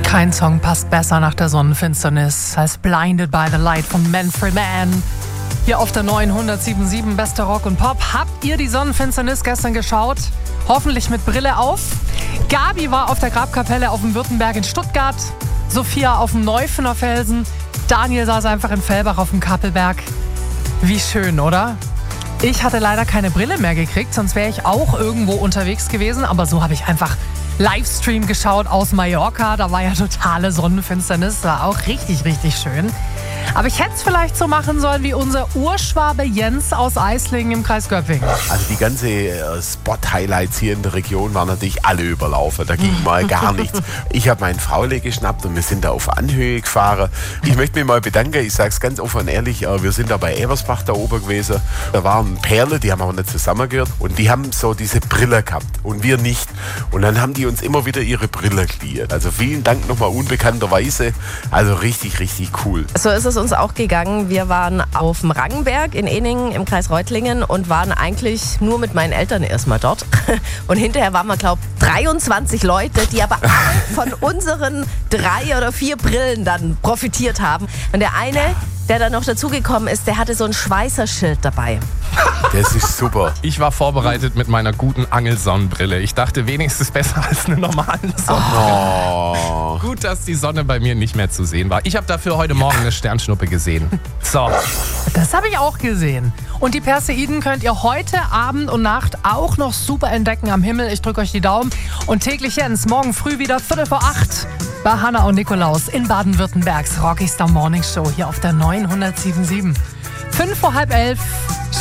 Kein Song passt besser nach der Sonnenfinsternis als Blinded by the Light von Manfred Mann. Hier auf der neuen 107.7 Beste Rock und Pop. Habt ihr die Sonnenfinsternis gestern geschaut? Hoffentlich mit Brille auf. Gabi war auf der Grabkapelle auf dem Württemberg in Stuttgart. Sophia auf dem Neufener Felsen. Daniel saß einfach in Fellbach auf dem Kappelberg. Wie schön, oder? Ich hatte leider keine Brille mehr gekriegt, sonst wäre ich auch irgendwo unterwegs gewesen. Aber so habe ich einfach Livestream geschaut aus Mallorca. Da war ja totale Sonnenfinsternis. War auch richtig, richtig schön. Aber ich hätte es vielleicht so machen sollen wie unser Urschwabe Jens aus Eislingen im Kreis Göppingen. Also die ganze Spot-Highlights hier in der Region waren natürlich alle überlaufen. Da ging mal gar nichts. Ich habe meinen Fraule geschnappt und wir sind da auf Anhöhe gefahren. Ich möchte mich mal bedanken, ich sage es ganz offen und ehrlich, wir sind da bei Ebersbach da oben gewesen. Da waren Perle, die haben aber nicht zusammengehört und die haben so diese Brille gehabt und wir nicht. Und dann haben die uns immer wieder ihre Brille geliehen. Also vielen Dank nochmal unbekannterweise. Also richtig, richtig cool. So ist es uns auch gegangen. Wir waren auf dem Rangenberg in Eningen im Kreis Reutlingen und waren eigentlich nur mit meinen Eltern erstmal dort. Und hinterher waren wir, glaube ich, 23 Leute, die aber alle von unseren 3 oder 4 Brillen dann profitiert haben. Und der eine, der dann noch dazugekommen ist, der hatte so ein Schweißerschild dabei. Das ist super. Ich war vorbereitet mit meiner guten Angelsonnenbrille. Ich dachte, wenigstens besser als eine normale Sonnenbrille. Oh. Gut, dass die Sonne bei mir nicht mehr zu sehen war. Ich habe dafür heute Morgen eine Sternschnuppe gesehen. So. Das habe ich auch gesehen. Und die Perseiden könnt ihr heute Abend und Nacht auch noch super entdecken am Himmel. Ich drücke euch die Daumen. Und täglich Jens, morgen früh wieder 7:45 bei Hanna und Nikolaus in Baden-Württembergs Rocky Star Morning Show hier auf der neuen 107.7. 11:05